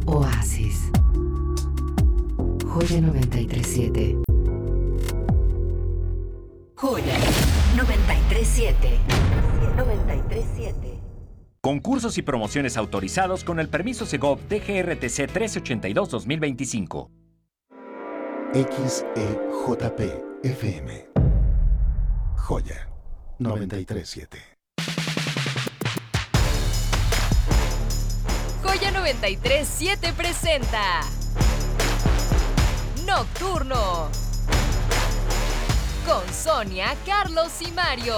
Oasis. Joya 937. Joya 937. 937. Concursos y promociones autorizados con el permiso Segov DGRTC 1382-2025. XEJP FM. Joya 937. Joya 937 presenta Nocturno con Sonia, Carlos y Mario.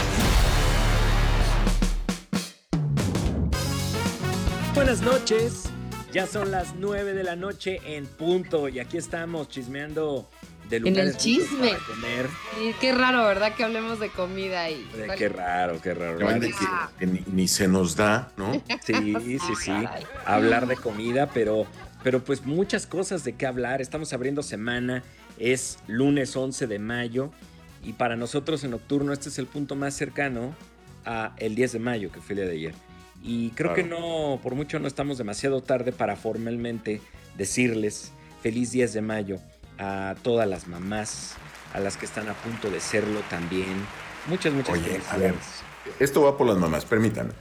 Buenas noches, ya son las 9 de la noche en punto y aquí estamos chismeando de En lugares el chisme. para comer. Sí, qué raro, ¿verdad? Que hablemos de comida y... Qué raro. Que ni se nos da, ¿no? Sí. Hablar de comida, pero pues muchas cosas de qué hablar. Estamos abriendo semana, es lunes 11 de mayo y para nosotros en Nocturno este es el punto más cercano a el 10 de mayo, que fue el día de ayer. Y creo que no, por mucho no estamos demasiado tarde para formalmente decirles feliz 10 de mayo a todas las mamás, a las que están a punto de serlo también. Muchas Oye, a ver, esto va por las mamás, permítanme.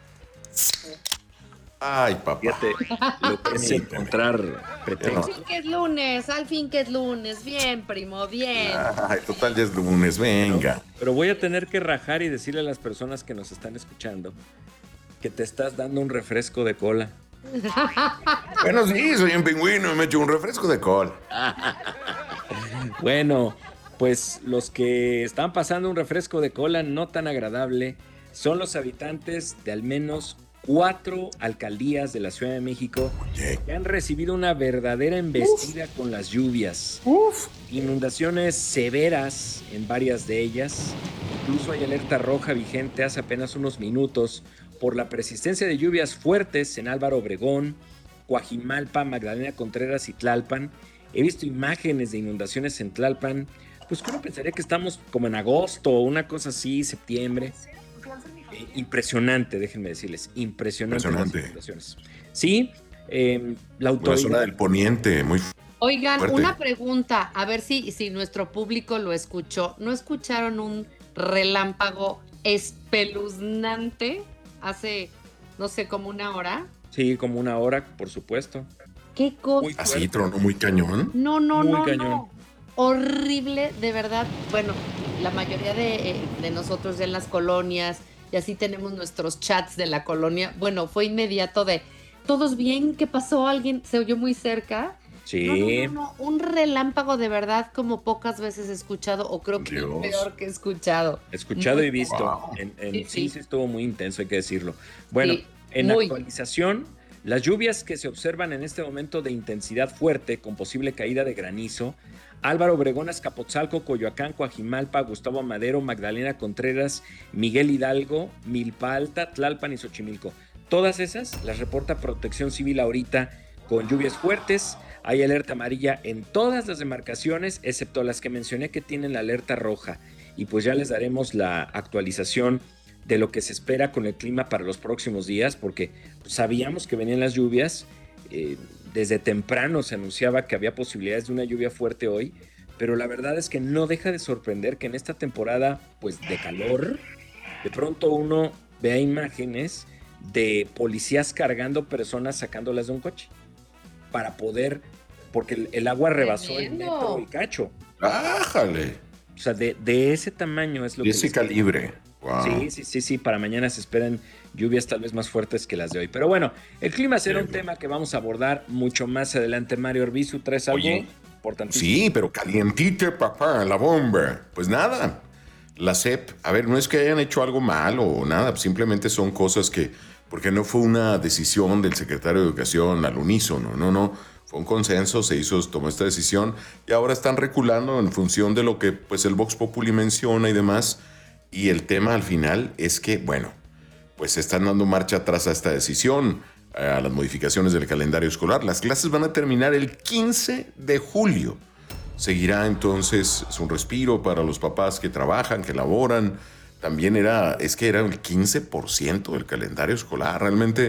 Ay, papá. Fíjate, lo que es encontrar pretextos. Al fin que es lunes. Bien, primo, bien. Ay, total, ya es lunes, venga. Pero voy a tener que rajar y decirle a las personas que nos están escuchando que te estás dando un refresco de cola. Bueno, sí, soy un pingüino y me echo un refresco de cola. Bueno, pues los que están pasando un refresco de cola no tan agradable son los habitantes de al menos 4 alcaldías de la Ciudad de México que han recibido una verdadera embestida con las lluvias. Inundaciones severas en varias de ellas. Incluso hay alerta roja vigente hace apenas unos minutos por la persistencia de lluvias fuertes en Álvaro Obregón, Coajimalpa, Magdalena Contreras y Tlalpan. He visto imágenes de inundaciones en Tlalpan. Pues uno pensaría que estamos como en agosto o una cosa así, septiembre. Impresionante, déjenme decirles, impresionante. Las inundaciones. Sí, la autoridad... La zona del poniente, muy Oigan, fuerte. una pregunta, a ver si nuestro público lo escuchó. ¿No escucharon un relámpago espeluznante hace, no sé, como una hora? Sí, como una hora, por supuesto. ¿Qué cosa? Así, tronó muy cañón. No. Cañón. Horrible, de verdad. Bueno, la mayoría de nosotros en las colonias, y así tenemos nuestros chats de la colonia. Bueno, fue inmediato de, ¿todos bien? ¿Qué pasó? ¿Alguien se oyó muy cerca? Sí. No. Un relámpago de verdad como pocas veces he escuchado, o creo que Dios. peor que he escuchado. Escuchado y visto. Wow. Sí, estuvo muy intenso, hay que decirlo. Bueno, Sí, en muy. actualización, las lluvias que se observan en este momento de intensidad fuerte con posible caída de granizo, Álvaro Obregón, Azcapotzalco, Coyoacán, Coajimalpa, Gustavo Madero, Magdalena Contreras, Miguel Hidalgo, Milpa Alta, Tlalpan y Xochimilco. Todas esas las reporta Protección Civil ahorita con lluvias fuertes. Hay alerta amarilla en todas las demarcaciones, excepto las que mencioné que tienen la alerta roja. Y pues ya les daremos la actualización de lo que se espera con el clima para los próximos días, porque sabíamos que venían las lluvias. Desde temprano se anunciaba que había posibilidades de una lluvia fuerte hoy, pero la verdad es que no deja de sorprender que en esta temporada pues de calor, de pronto uno vea imágenes de policías cargando personas, sacándolas de un coche para poder, porque el agua rebasó el metro y cacho. ¡Ájale! O sea, de ese tamaño es lo De que... ese calibre. Wow. Sí, para mañana se esperan lluvias tal vez más fuertes que las de hoy. Pero bueno, el clima será un tema que vamos a abordar mucho más adelante. Mario Arbizu, ¿traes algo importantísimo? Sí, pero calientita, papá, la bomba. Pues nada, la SEP, a ver, no es que hayan hecho algo mal o nada, simplemente son cosas que, porque no fue una decisión del secretario de Educación al unísono, no, fue un consenso, tomó esta decisión y ahora están reculando en función de lo que pues el Vox Populi menciona y demás. Y el tema al final es que, bueno, pues están dando marcha atrás a esta decisión, a las modificaciones del calendario escolar. Las clases van a terminar el 15 de julio. Seguirá entonces, es un respiro para los papás que trabajan, que laboran. También era el 15% del calendario escolar. Realmente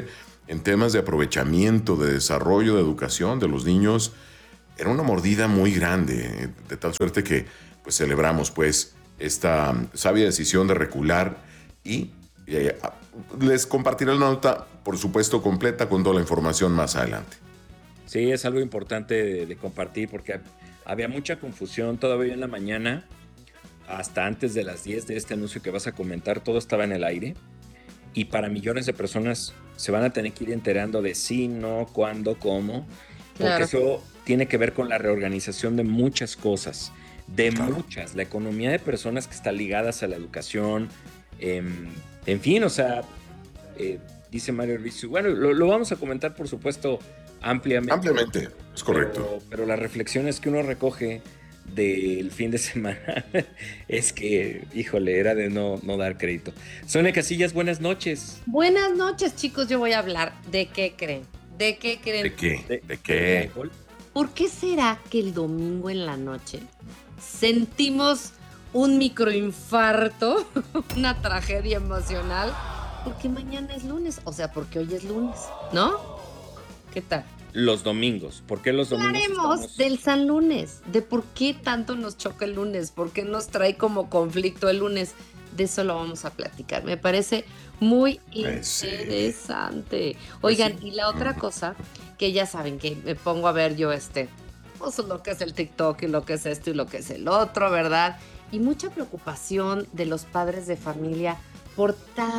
en temas de aprovechamiento, de desarrollo, de educación de los niños, era una mordida muy grande, de tal suerte que pues celebramos pues esta sabia decisión de recular y les compartiré la nota, por supuesto, completa con toda la información más adelante. Sí, es algo importante de compartir porque había mucha confusión todavía en la mañana, hasta antes de las 10 de este anuncio que vas a comentar, todo estaba en el aire y para millones de personas se van a tener que ir enterando de sí, no, cuándo, cómo, porque Claro. eso tiene que ver con la reorganización de muchas cosas, muchas, la economía de personas que están ligadas a la educación, en fin, o sea, dice Mario Ruiz, bueno, lo vamos a comentar por supuesto ampliamente. Ampliamente, es correcto. Pero las reflexiones que uno recoge del fin de semana es que, híjole, era de no dar crédito. Sonia Casillas, buenas noches. Buenas noches, chicos. Yo voy a hablar. ¿De qué creen? ¿De qué creen? ¿De qué? ¿De ¿De qué? alcohol? ¿Por qué será que el domingo en la noche sentimos un microinfarto, una tragedia emocional? Porque mañana es lunes, o sea, porque hoy es lunes, ¿no? ¿Qué tal? Los domingos. ¿Por qué los domingos? Hablaremos estamos- del San Lunes, de por qué tanto nos choca el lunes, por qué nos trae como conflicto el lunes. De eso lo vamos a platicar. Me parece muy Sí. interesante. Oigan, sí. y la otra cosa, que ya saben que me pongo a ver yo pues lo que es el TikTok y lo que es esto y lo que es el otro, ¿verdad? Y mucha preocupación de los padres de familia por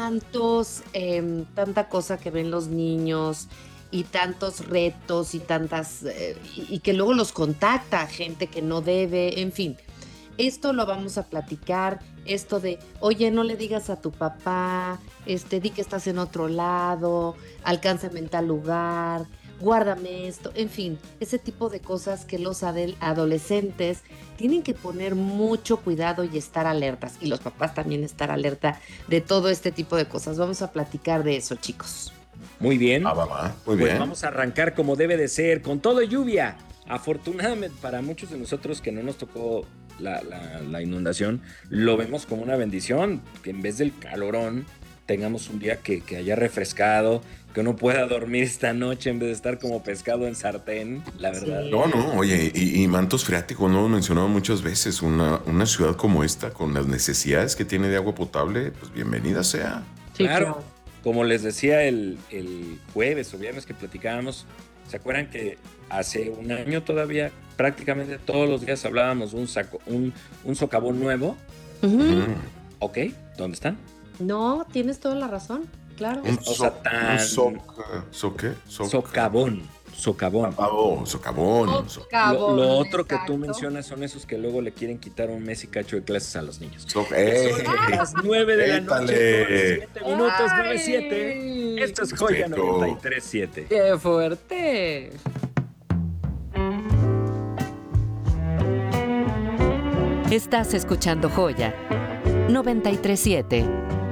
tanta cosa que ven los niños y tantos retos y y que luego los contacta gente que no debe, en fin. Esto lo vamos a platicar, esto de, oye, no le digas a tu papá, di que estás en otro lado, alcánzame en tal lugar, guárdame esto, en fin, ese tipo de cosas que los adolescentes tienen que poner mucho cuidado y estar alertas, y los papás también estar alerta de todo este tipo de cosas. Vamos a platicar de eso, chicos. Muy bien. Va. Muy Pues bien. vamos a arrancar como debe de ser, con todo lluvia. Afortunadamente para muchos de nosotros que no nos tocó la inundación, lo vemos como una bendición, que en vez del calorón tengamos un día que haya refrescado, que uno pueda dormir esta noche en vez de estar como pescado en sartén, la verdad. Sí. No, oye, y mantos freáticos, no lo he mencionado muchas veces, una ciudad como esta, con las necesidades que tiene de agua potable, pues bienvenida sea. Sí, Claro. Como les decía el jueves o viernes que platicábamos, ¿se acuerdan que hace un año todavía prácticamente todos los días hablábamos de un socavón nuevo? Ujú. Ok, ¿dónde están? No, tienes toda la razón, claro. O sea, Socavón. Socavón. Socavón. Lo otro que tú mencionas son esos que luego le quieren quitar un mes y cacho de clases a los niños. Son las 9 de la noche, Étale. 7 minutos, Ay. 9-7. Esto es Joya Respeto. 93.7. ¡Qué fuerte! Estás escuchando Joya 93.7.